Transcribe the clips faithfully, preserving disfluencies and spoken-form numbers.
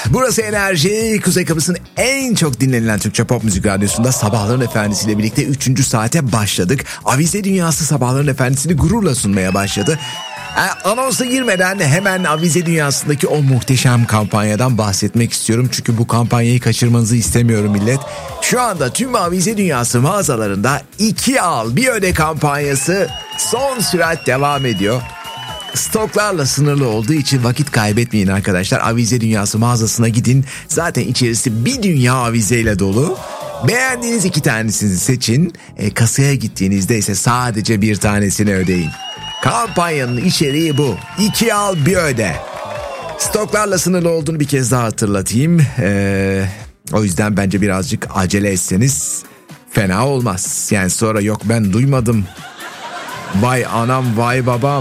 Burası Enerji, Kuzey Kıbrıs'ın en çok dinlenilen Türkçe pop müzik radyosunda Sabahların Efendisi ile birlikte üçüncü saate başladık. Avize Dünyası Sabahların Efendisi'ni gururla sunmaya başladı. E, anonsa girmeden hemen Avize Dünyası'ndaki o muhteşem kampanyadan bahsetmek istiyorum. Çünkü bu kampanyayı kaçırmanızı istemiyorum millet. Şu anda tüm Avize Dünyası mağazalarında iki al bir öde kampanyası son sürat devam ediyor. Stoklarla sınırlı olduğu için vakit kaybetmeyin arkadaşlar. Avize Dünyası mağazasına gidin. Zaten içerisi bir dünya avizeyle dolu. Beğendiğiniz iki tanesini seçin. E, kasaya gittiğinizde ise sadece bir tanesini ödeyin. Kampanyanın içeriği bu. İki al bir öde. Stoklarla sınırlı olduğunu bir kez daha hatırlatayım. Ee, o yüzden bence birazcık acele etseniz fena olmaz. Yani sonra yok ben duymadım. Vay anam vay babam.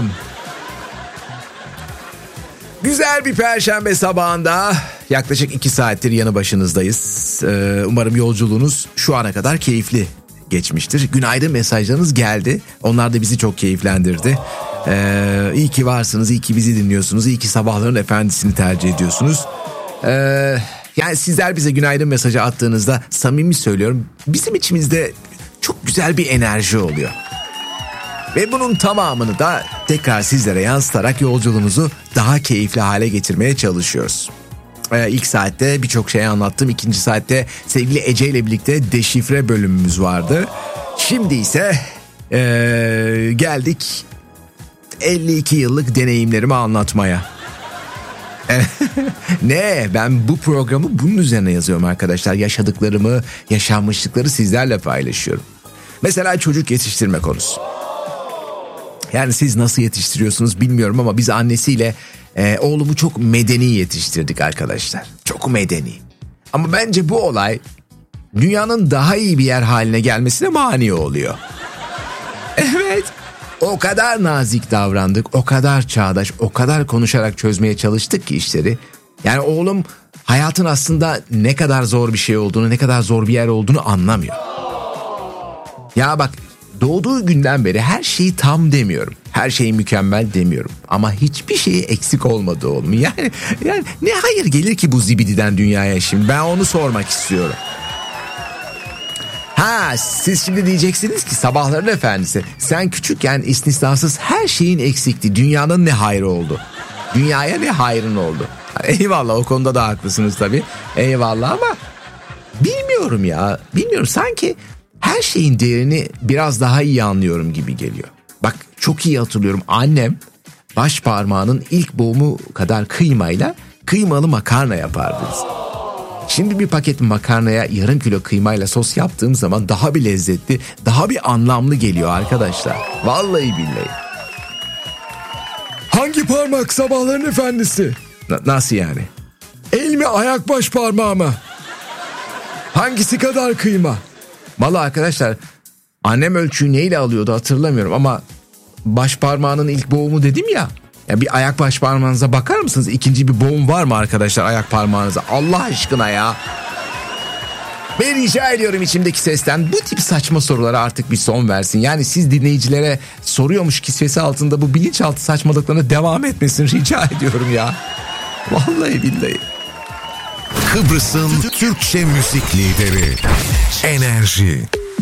Güzel bir perşembe sabahında yaklaşık iki saattir yanı başınızdayız. Ee, umarım yolculuğunuz şu ana kadar keyifli geçmiştir. Günaydın mesajlarınız geldi. Onlar da bizi çok keyiflendirdi. Ee, iyi ki varsınız, iyi ki bizi dinliyorsunuz, iyi ki Sabahların Efendisi'ni tercih ediyorsunuz. Ee, yani sizler bize günaydın mesajı attığınızda samimi söylüyorum bizim içimizde çok güzel bir enerji oluyor. Ve bunun tamamını da tekrar sizlere yansıtarak yolculuğunuzu daha keyifli hale getirmeye çalışıyoruz. Ee, ilk saatte birçok şey anlattım. İkinci saatte sevgili Ece ile birlikte deşifre bölümümüz vardı. Şimdi ise ee, geldik elli iki yıllık deneyimlerimi anlatmaya. Ne? Ben bu programı bunun üzerine yazıyorum arkadaşlar. Yaşadıklarımı, yaşanmışlıkları sizlerle paylaşıyorum. Mesela çocuk yetiştirme konusu. Yani siz nasıl yetiştiriyorsunuz bilmiyorum ama biz annesiyle e, oğlumu çok medeni yetiştirdik arkadaşlar. Çok medeni. Ama bence bu olay dünyanın daha iyi bir yer haline gelmesine mani oluyor. Evet. O kadar nazik davrandık, o kadar çağdaş, o kadar konuşarak çözmeye çalıştık ki işleri. Yani oğlum hayatın aslında ne kadar zor bir şey olduğunu, ne kadar zor bir yer olduğunu anlamıyor. Ya bak, doğduğu günden beri her şeyi tam demiyorum. Her şey mükemmel demiyorum. Ama hiçbir şeyi eksik olmadı oğlum. Yani, yani ne hayır gelir ki bu zibididen dünyaya şimdi? Ben onu sormak istiyorum. Ha, siz şimdi diyeceksiniz ki Sabahların Efendisi, sen küçükken istisnasız her şeyin eksikti. Dünyanın ne hayrı oldu? Dünyaya ne hayrın oldu? Eyvallah, o konuda da haklısınız tabii. Eyvallah ama bilmiyorum ya. Bilmiyorum, sanki her şeyin değerini biraz daha iyi anlıyorum gibi geliyor. Bak, çok iyi hatırlıyorum, annem baş parmağının ilk boğumu kadar kıymayla kıymalı makarna yapardı. Şimdi bir paket makarnaya yarım kilo kıymayla sos yaptığım zaman daha bir lezzetli, daha bir anlamlı geliyor arkadaşlar. Vallahi billahi. Hangi parmak Sabahların Efendisi? Na- nasıl yani? El mi, ayak, baş parmağı mı? Hangisi kadar kıyma? Vallahi arkadaşlar, annem ölçüyü neyle alıyordu hatırlamıyorum ama baş parmağının ilk boğumu dedim ya. Ya bir ayak baş parmağınıza bakar mısınız? İkinci bir boğum var mı arkadaşlar ayak parmağınıza? Allah aşkına ya. Ben rica ediyorum içimdeki sesten bu tip saçma sorulara artık bir son versin. Yani siz dinleyicilere soruyormuş kisvesi altında bu bilinçaltı saçmalıklarına devam etmesini rica ediyorum ya. Vallahi billahi. Kıbrıs'ın Türkçe müzik lideri Enerji.